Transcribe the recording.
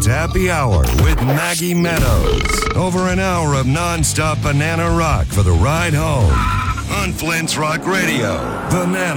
It's Happy Hour with Maggie Meadows. Over an hour of nonstop banana rock for the ride home on Flint's Rock Radio. Banana.